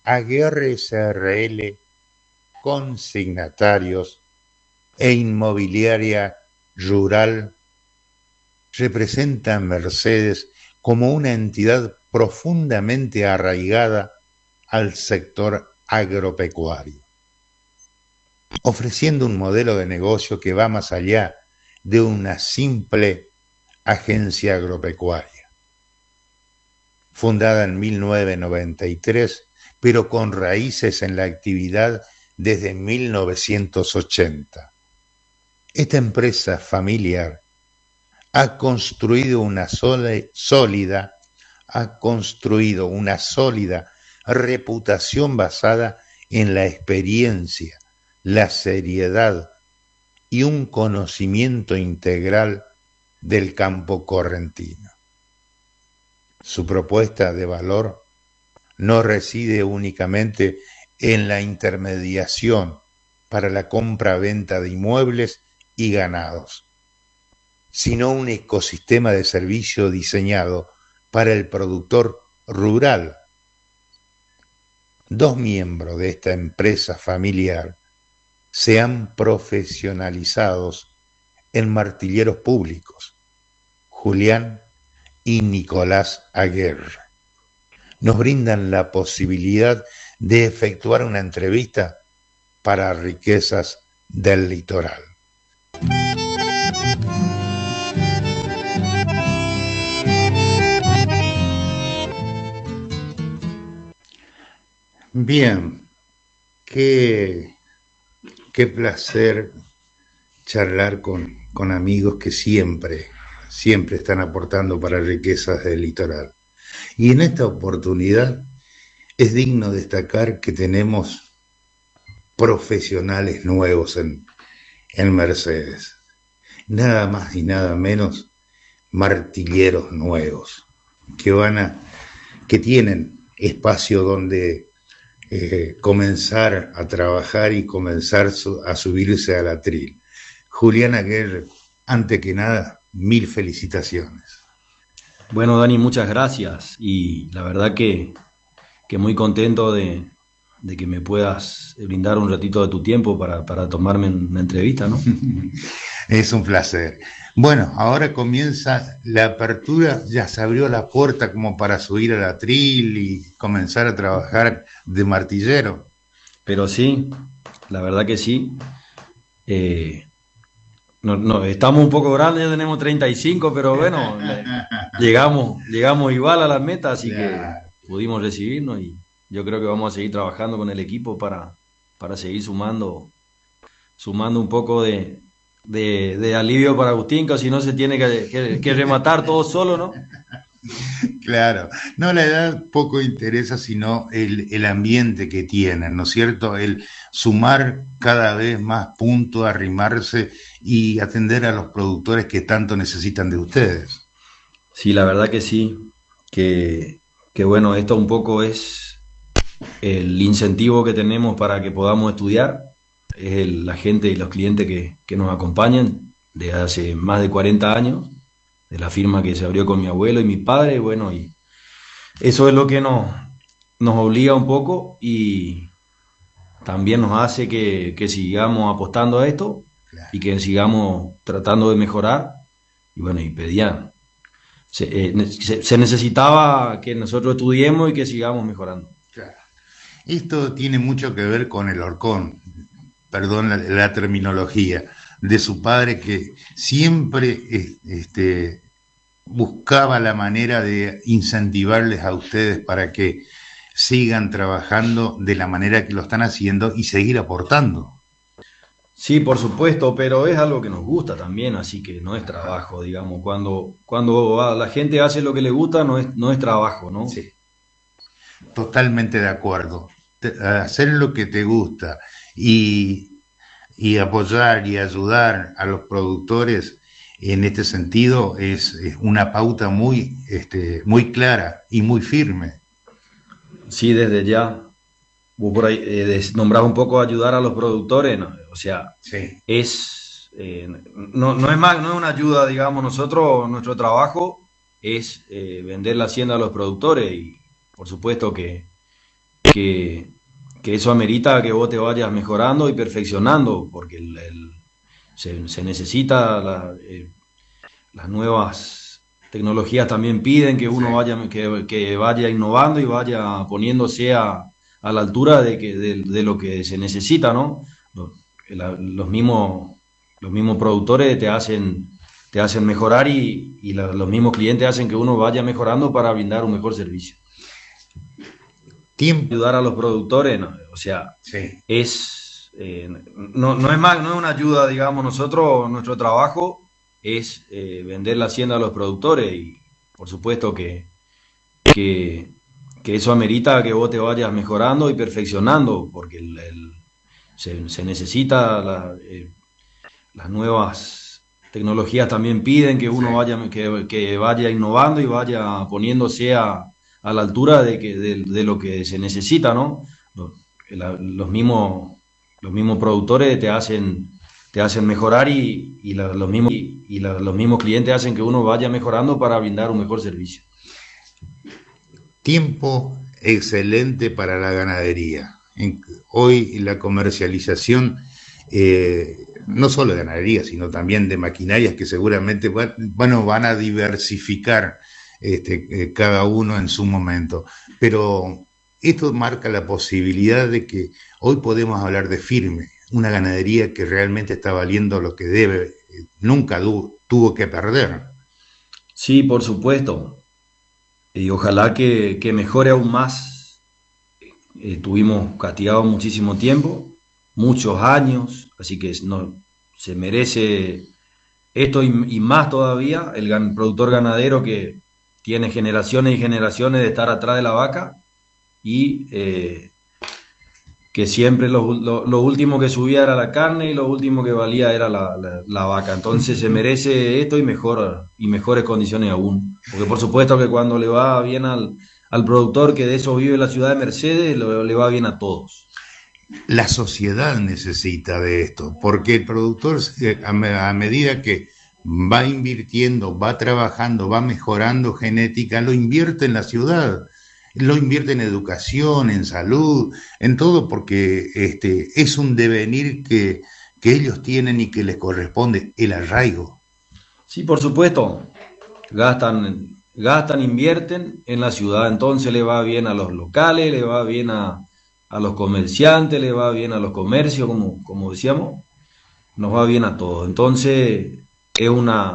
Aguerre SRL, consignatarios e inmobiliaria rural representa a Mercedes como una entidad profundamente arraigada al sector agropecuario, ofreciendo un modelo de negocio que va más allá de una simple agencia agropecuaria. Fundada en 1993, pero con raíces en la actividad desde 1980. Esta empresa familiar ha construido una sólida reputación basada en la experiencia, la seriedad y un conocimiento integral del campo correntino. Su propuesta de valor no reside únicamente en la intermediación para la compra-venta de inmuebles y ganados, sino un ecosistema de servicio diseñado para el productor rural. Dos miembros de esta empresa familiar se han profesionalizado en martilleros públicos, Julián y Nicolás Aguerre. Nos brindan la posibilidad de efectuar una entrevista para Riquezas del Litoral. Bien, qué placer charlar con amigos que siempre están aportando para Riquezas del Litoral. Y en esta oportunidad es digno destacar que tenemos profesionales nuevos en Mercedes. Nada más y nada menos martilleros nuevos que tienen espacio donde comenzar a trabajar y comenzar a subirse al atril. Julián Aguerre, antes que nada, mil felicitaciones. Bueno, Dani, muchas gracias y la verdad que muy contento de que me puedas brindar un ratito de tu tiempo para tomarme una entrevista, ¿no? Es un placer. Bueno, ahora comienza la apertura, ya se abrió la puerta como para subir al atril y comenzar a trabajar de martillero. Pero sí, la verdad que sí. No, estamos un poco grandes, ya tenemos 35, pero bueno, llegamos igual a la meta, así que pudimos recibirnos y yo creo que vamos a seguir trabajando con el equipo para seguir sumando un poco de alivio para Agustín, que si no se tiene que rematar todo solo, ¿no? Claro, no, la edad poco interesa, sino el ambiente que tienen, ¿no es cierto? El sumar cada vez más puntos, arrimarse y atender a los productores que tanto necesitan de ustedes. Sí, la verdad que sí, que bueno, esto un poco es el incentivo que tenemos para que podamos estudiar, es la gente y los clientes que nos acompañan desde hace más de 40 años, de la firma que se abrió con mi abuelo y mi padre, bueno, y eso es lo que nos obliga un poco y también nos hace que sigamos apostando a esto y que sigamos tratando de mejorar. Y bueno, y pedían, se necesitaba que nosotros estudiemos y que sigamos mejorando. Claro. Esto tiene mucho que ver con el horcón, perdón la terminología, de su padre que siempre buscaba la manera de incentivarles a ustedes para que sigan trabajando de la manera que lo están haciendo y seguir aportando. Sí, por supuesto, pero es algo que nos gusta también, así que no es trabajo, digamos. Cuando la gente hace lo que le gusta, no es trabajo, ¿no? Sí, totalmente de acuerdo. Hacer lo que te gusta y, y apoyar y ayudar a los productores en este sentido es una pauta muy clara y muy firme. Sí, desde ya. Vos por ahí nombrás un poco ayudar a los productores, ¿no? O sea, Sí. no es más, no es una ayuda, digamos, nuestro trabajo es vender la hacienda a los productores y por supuesto que que, que eso amerita que vos te vayas mejorando y perfeccionando, porque se necesita, las nuevas tecnologías también piden que uno vaya, que vaya innovando y vaya poniéndose a la altura de lo que se necesita, ¿no? Los mismos productores te hacen mejorar y los mismos clientes hacen que uno vaya mejorando para brindar un mejor servicio. Tiempo. Ayudar a los productores, ¿no? O sea, Sí. no es más, no es una ayuda, digamos, nuestro trabajo es vender la hacienda a los productores y por supuesto que, que eso amerita que vos te vayas mejorando y perfeccionando, porque se necesita, las nuevas tecnologías también piden que uno vaya, que vaya innovando y vaya poniéndose a la altura de lo que se necesita, ¿no? Los mismos productores te hacen mejorar y los mismos clientes hacen que uno vaya mejorando para brindar un mejor servicio. Tiempo excelente para la ganadería. Hoy la comercialización, no solo de ganadería, sino también de maquinarias que seguramente van a diversificar cada uno en su momento. Pero esto marca la posibilidad de que hoy podemos hablar de firme, una ganadería que realmente está valiendo lo que debe, nunca tuvo que perder. Sí, por supuesto. Y ojalá que mejore aún más. Tuvimos castigado muchísimo tiempo, muchos años, así que se merece esto y más todavía el productor ganadero que tiene generaciones y generaciones de estar atrás de la vaca y que siempre lo último que subía era la carne y lo último que valía era la vaca. Entonces se merece esto y mejores condiciones aún. Porque por supuesto que cuando le va bien al productor, que de eso vive la ciudad de Mercedes, le va bien a todos. La sociedad necesita de esto, porque el productor, a medida que va invirtiendo, va trabajando, va mejorando genética, lo invierte en la ciudad, lo invierte en educación, en salud, en todo, porque es un devenir que ellos tienen y que les corresponde, el arraigo. Sí, por supuesto, gastan, invierten en la ciudad, entonces le va bien a los locales, le va bien a los comerciantes, le va bien a los comercios, como decíamos, nos va bien a todos. Entonces es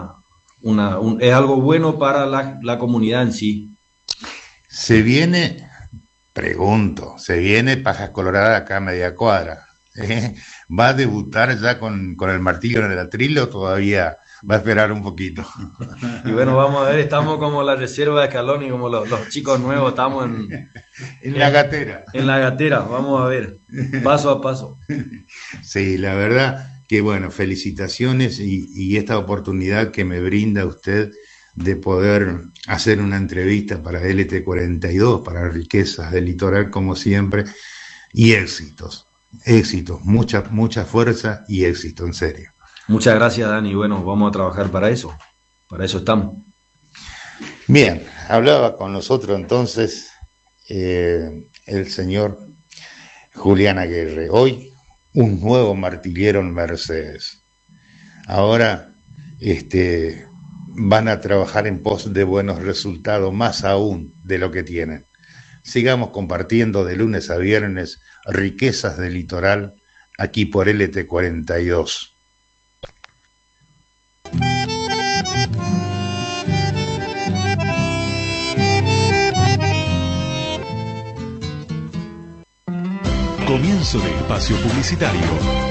es algo bueno para la comunidad en sí. Se viene, pregunto, se viene Pajas Coloradas acá a media cuadra. ¿Va a debutar ya con el martillo en el atril o todavía va a esperar un poquito? Y bueno, vamos a ver, estamos como la reserva de Scaloni, como los chicos nuevos, estamos en la gatera. En la gatera, vamos a ver, paso a paso. Sí, la verdad que bueno, felicitaciones y esta oportunidad que me brinda usted de poder hacer una entrevista para LT42, para Riquezas del Litoral, como siempre, y éxitos, mucha fuerza y éxito, en serio. Muchas gracias, Dani. Bueno, vamos a trabajar para eso estamos. Bien, hablaba con nosotros entonces el señor Julián Aguirre, hoy un nuevo martillero en Mercedes. Ahora van a trabajar en pos de buenos resultados, más aún de lo que tienen. Sigamos compartiendo de lunes a viernes Riquezas del Litoral, aquí por LT42. Comienzo de espacio publicitario.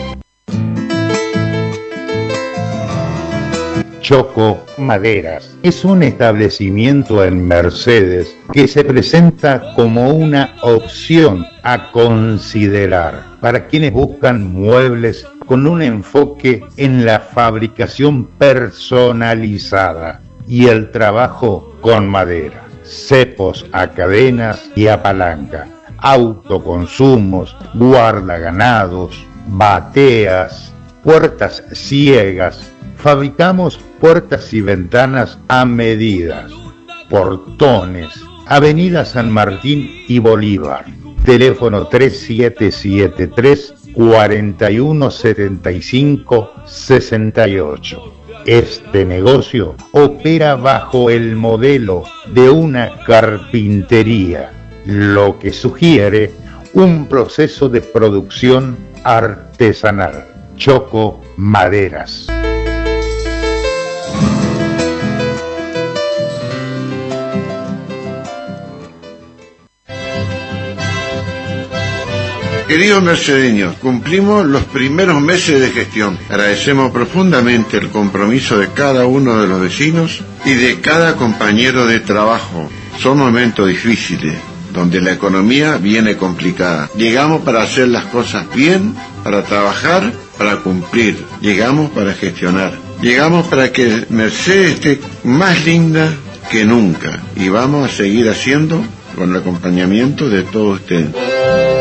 Choco Maderas es un establecimiento en Mercedes que se presenta como una opción a considerar para quienes buscan muebles con un enfoque en la fabricación personalizada y el trabajo con madera, cepos a cadenas y a palanca, autoconsumos, guardaganados, bateas, puertas ciegas. Fabricamos puertas y ventanas a medidas, portones, Avenida San Martín y Bolívar. teléfono 3773-4175-68. Este negocio opera bajo el modelo de una carpintería, lo que sugiere un proceso de producción artesanal. Choco Maderas. Queridos mercedeños, cumplimos los primeros meses de gestión. Agradecemos profundamente el compromiso de cada uno de los vecinos y de cada compañero de trabajo. Son momentos difíciles, donde la economía viene complicada. Llegamos para hacer las cosas bien, para trabajar, para cumplir. Llegamos para gestionar. Llegamos para que Mercedes esté más linda que nunca. Y vamos a seguir haciendo con el acompañamiento de todos ustedes.